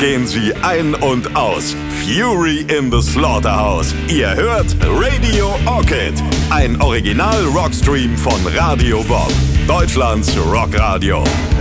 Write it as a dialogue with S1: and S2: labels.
S1: gehen sie ein und aus. Fury in the Slaughterhouse. Ihr hört Radio Orchid, ein Original-Rockstream von Radio Bob, Deutschlands Rockradio.